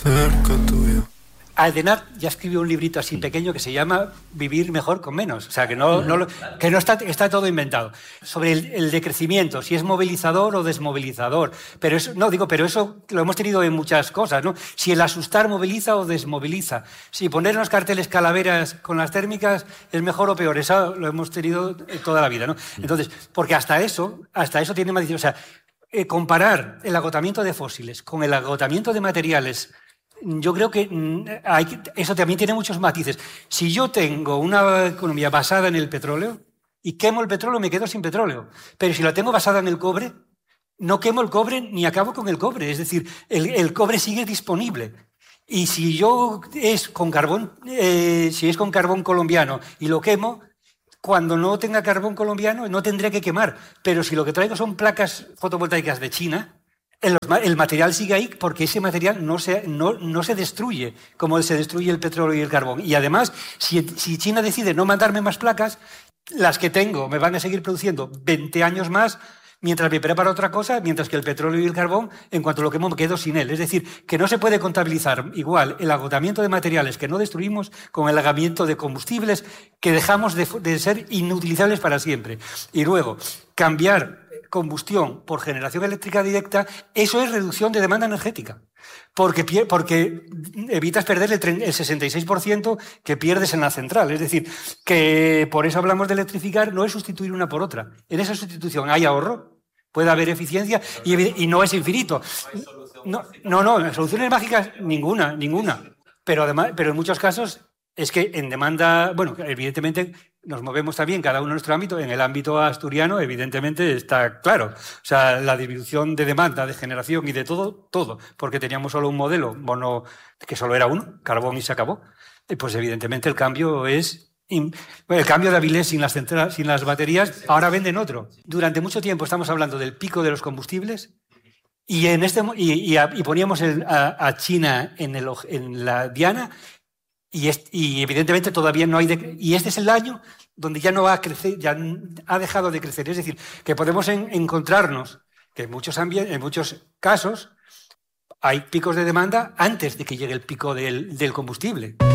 cerca tuyo. Aldenat ya escribió un librito así pequeño que se llama Vivir mejor con menos. O sea, que no está todo inventado. Sobre el decrecimiento, si es movilizador o desmovilizador. Pero eso lo hemos tenido en muchas cosas, ¿no? Si el asustar moviliza o desmoviliza. Si poner unos carteles calaveras con las térmicas es mejor o peor. Eso lo hemos tenido toda la vida, ¿no? Entonces, porque hasta eso tiene matices. O sea, comparar el agotamiento de fósiles con el agotamiento de materiales, yo creo que eso también tiene muchos matices. Si yo tengo una economía basada en el petróleo y quemo el petróleo, me quedo sin petróleo. Pero si la tengo basada en el cobre, no quemo el cobre ni acabo con el cobre. Es decir, el cobre sigue disponible. Y si es con carbón colombiano y lo quemo, cuando no tenga carbón colombiano no tendré que quemar. Pero si lo que traigo son placas fotovoltaicas de China, el material sigue ahí porque ese material no se destruye como se destruye el petróleo y el carbón. Y además, si China decide no mandarme más placas, las que tengo me van a seguir produciendo 20 años más mientras me preparo otra cosa, mientras que el petróleo y el carbón, en cuanto lo quemo, me quedo sin él. Es decir, que no se puede contabilizar igual el agotamiento de materiales que no destruimos con el agotamiento de combustibles que dejamos de ser inutilizables para siempre. Y luego, cambiar combustión por generación eléctrica directa, eso es reducción de demanda energética. Porque evitas perder el 66% que pierdes en la central. Es decir, que por eso hablamos de electrificar, no es sustituir una por otra. En esa sustitución hay ahorro, puede haber eficiencia y no es infinito. No, soluciones mágicas ninguna. Pero en muchos casos es que en demanda, bueno, evidentemente nos movemos también cada uno en nuestro ámbito. En el ámbito asturiano, evidentemente, está claro. O sea, la distribución de demanda, de generación y de todo, porque teníamos solo un modelo mono, que solo era uno, carbón y se acabó. Pues evidentemente el cambio es... El cambio de Avilés sin las baterías, ahora venden otro. Durante mucho tiempo estamos hablando del pico de los combustibles y poníamos a China en la diana. Y evidentemente todavía no hay... Y este es el año donde ya no va a crecer, ya ha dejado de crecer. Es decir, que podemos encontrarnos que en muchos casos hay picos de demanda antes de que llegue el pico del combustible.